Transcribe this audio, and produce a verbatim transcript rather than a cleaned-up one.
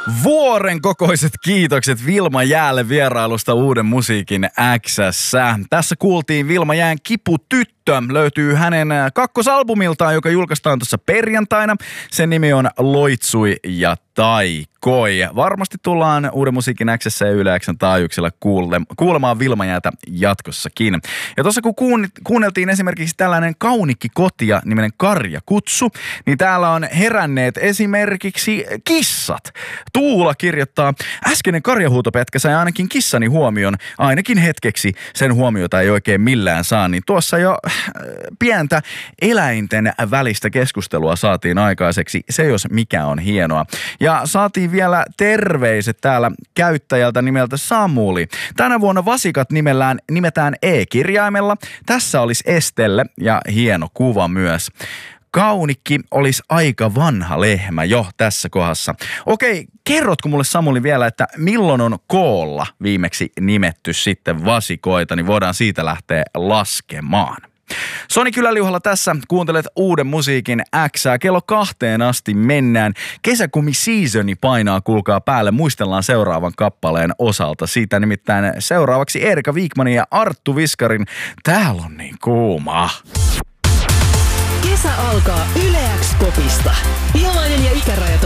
Vuoren kokoiset kiitokset Vilma Jäälle vierailusta Uuden musiikin X:ssä. Tässä kuultiin Vilma Jään Kiputyttö. Löytyy hänen kakkosalbumiltaan, joka julkaistaan tuossa perjantaina. Sen nimi on Loitsui ja taikoi. Varmasti tullaan Uuden musiikin X:ssä ja Yle X:n taajuuksilla kuule- kuulemaan Vilma Jäätä jatkossakin. Ja tuossa kun kuun- kuunneltiin esimerkiksi tällainen Kaunikki kotia niminen Karjakutsu, niin täällä on heränneet esimerkiksi kissat. Tuula kirjoittaa, äskeinen karjahuutopätkä sai ainakin kissani huomion, ainakin hetkeksi sen huomiota ei oikein millään saa, niin tuossa jo pientä eläinten välistä keskustelua saatiin aikaiseksi. Se jos mikä on hienoa. Ja saatiin vielä terveiset täällä käyttäjältä nimeltä Samuli. Tänä vuonna vasikat nimellään nimetään E-kirjaimella. Tässä olisi Estelle ja hieno kuva myös. Kaunikki olisi aika vanha lehmä jo tässä kohdassa. Okei, kerrotko mulle Samuli vielä, että milloin on koolla viimeksi nimetty sitten vasikoita, niin voidaan siitä lähteä laskemaan. Soni Kyläliuhalla tässä, kuuntelet Uuden musiikin X:ää. Kello kahteen asti mennään. Kesäkumi seasoni painaa, kuulkaa päälle. Muistellaan seuraavan kappaleen osalta. Siitä nimittäin seuraavaksi Erika Wikmanin ja Arttu Viskarin Täällä on niin kuuma. Kesä alkaa Yle X -popista. Ilmainen ja ikärajaton